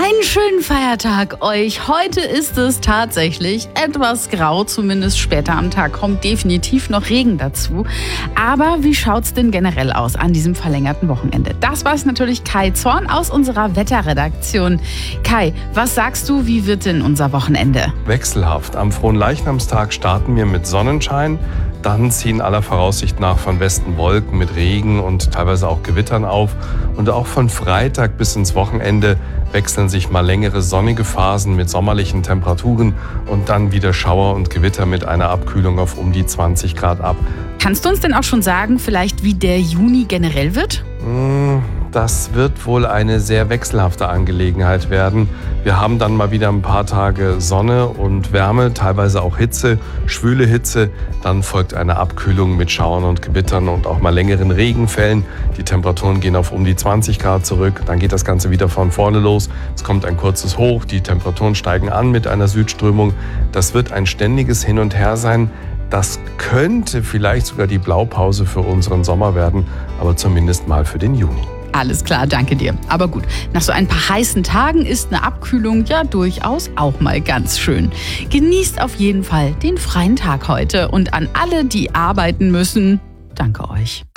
Einen schönen Feiertag euch. Heute ist es tatsächlich etwas grau, zumindest später am Tag kommt definitiv noch Regen dazu. Aber wie schaut's denn generell aus an diesem verlängerten Wochenende? Das weiß natürlich Kai Zorn aus unserer Wetterredaktion. Kai, was sagst du, wie wird denn unser Wochenende? Wechselhaft. Am Fronleichnamstag starten wir mit Sonnenschein. Dann ziehen aller Voraussicht nach von Westen Wolken mit Regen und teilweise auch Gewittern auf. Und auch von Freitag bis ins Wochenende wechseln sich mal längere sonnige Phasen mit sommerlichen Temperaturen und dann wieder Schauer und Gewitter mit einer Abkühlung auf um die 20 Grad ab. Kannst du uns denn auch schon sagen, vielleicht wie der Juni generell wird? Das wird wohl eine sehr wechselhafte Angelegenheit werden. Wir haben dann mal wieder ein paar Tage Sonne und Wärme, teilweise auch Hitze, schwüle Hitze. Dann folgt eine Abkühlung mit Schauern und Gewittern und auch mal längeren Regenfällen. Die Temperaturen gehen auf um die 20 Grad zurück. Dann geht das Ganze wieder von vorne los. Es kommt ein kurzes Hoch, die Temperaturen steigen an mit einer Südströmung. Das wird ein ständiges Hin und Her sein. Das könnte vielleicht sogar die Blaupause für unseren Sommer werden, aber zumindest mal für den Juni. Alles klar, danke dir. Aber gut, nach so ein paar heißen Tagen ist eine Abkühlung ja durchaus auch mal ganz schön. Genießt auf jeden Fall den freien Tag heute und an alle, die arbeiten müssen, danke euch.